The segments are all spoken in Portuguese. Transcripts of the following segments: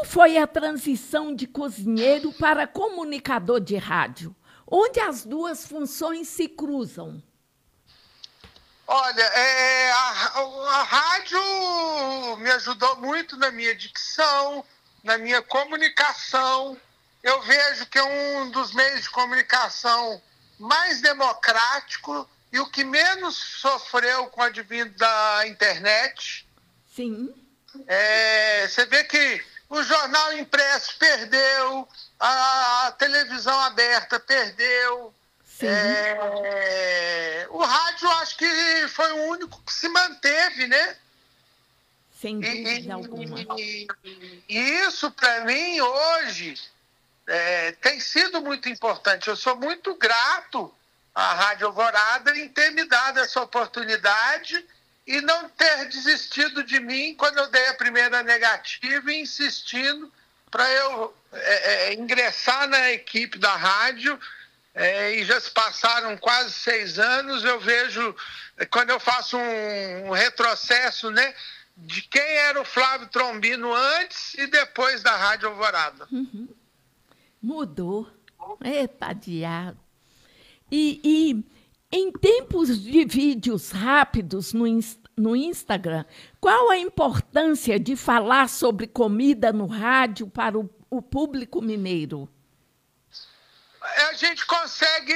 Como foi a transição de cozinheiro para comunicador de rádio, onde as duas funções se cruzam? Olha, a rádio me ajudou muito na minha dicção, na minha comunicação. Eu vejo que é um dos meios de comunicação mais democrático e o que menos sofreu com o advento da internet. Sim. Você vê que o jornal impresso perdeu, a televisão aberta perdeu. Sim. O rádio, acho que foi o único que se manteve, né? Sem dúvida alguma. E isso, para mim, hoje, tem sido muito importante. Eu sou muito grato à Rádio Alvorada em ter me dado essa oportunidade e não ter desistido de mim quando eu dei a primeira negativa e insistindo para eu ingressar na equipe da rádio. E já se passaram quase 6 anos, eu vejo, quando eu faço um retrocesso, né, de quem era o Flávio Trombino antes e depois da Rádio Alvorada. Uhum. Mudou. Eita, diabo. E em tempos de vídeos rápidos no Instagram, qual a importância de falar sobre comida no rádio para o público mineiro? A gente consegue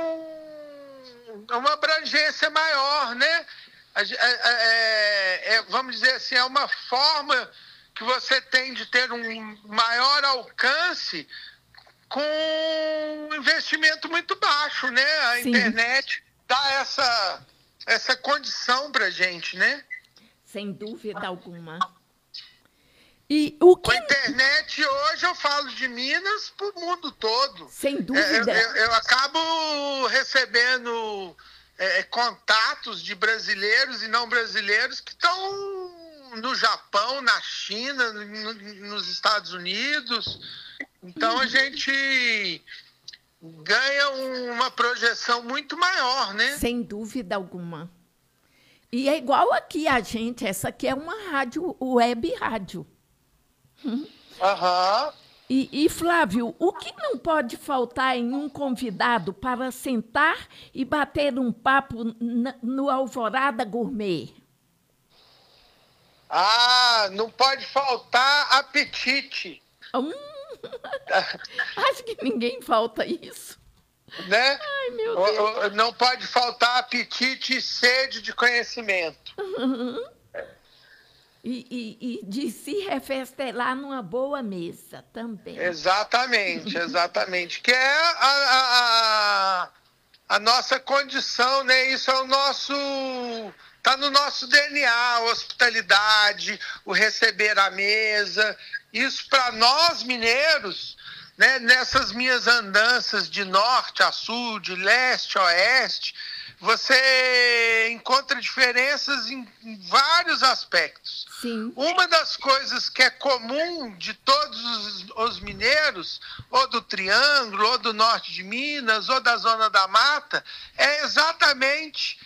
uma abrangência maior, né? Vamos dizer assim, é uma forma que você tem de ter um maior alcance com um investimento muito baixo, né? A Sim. internet dá essa condição para a gente, né? Sem dúvida alguma. Com a internet, hoje eu falo de Minas para o mundo todo. Sem dúvida. Eu acabo recebendo contatos de brasileiros e não brasileiros que estão no Japão, na China, nos Estados Unidos. Então, a gente ganha uma projeção muito maior, né? Sem dúvida alguma. E é igual aqui a gente, essa aqui é uma rádio, web rádio. Aham. E, Flávio, o que não pode faltar em um convidado para sentar e bater um papo no Alvorada Gourmet? Não pode faltar apetite. Acho que ninguém falta isso. Né? Ai, meu Deus. Não pode faltar apetite e sede de conhecimento. Uhum. E de se refestelar numa boa mesa também. Exatamente, exatamente. Que é a nossa condição, né? Isso é está no nosso DNA, a hospitalidade, o receber à mesa. Isso para nós mineiros, né? Nessas minhas andanças de norte a sul, de leste a oeste, você encontra diferenças em vários aspectos. Sim. Uma das coisas que é comum de todos os mineiros, ou do Triângulo, ou do norte de Minas, ou da Zona da Mata, é exatamente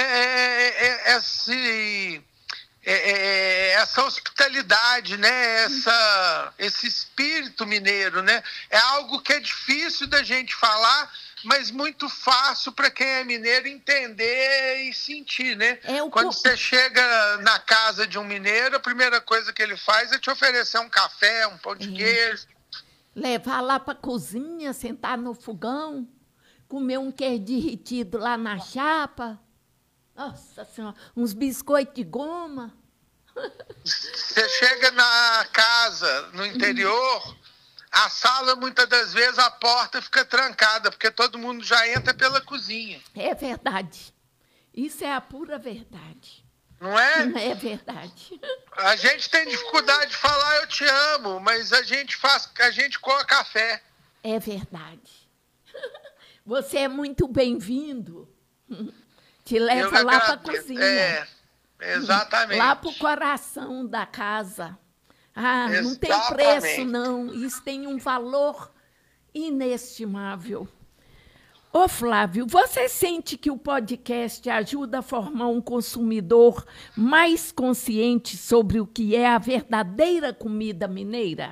essa hospitalidade, né? Esse espírito mineiro, né? É algo que é difícil da gente falar, mas muito fácil para quem é mineiro entender e sentir, né? Quando você chega na casa de um mineiro, a primeira coisa que ele faz é te oferecer um café, um pão de queijo. Levar lá para a cozinha, sentar no fogão, comer um queijo derretido lá na chapa. Nossa Senhora, uns biscoitos de goma. Você chega na casa, no interior... A sala, muitas das vezes, a porta fica trancada, porque todo mundo já entra pela cozinha. É verdade. Isso é a pura verdade. Não é? É verdade. A gente tem dificuldade de falar eu te amo, mas a gente coa café. É verdade. Você é muito bem-vindo. Te leva lá para a cozinha. Exatamente. Lá para o coração da casa. Não tem Exatamente. preço, não. Isso tem um valor inestimável. Ô, Flávio, você sente que o podcast ajuda a formar um consumidor mais consciente sobre o que é a verdadeira comida mineira?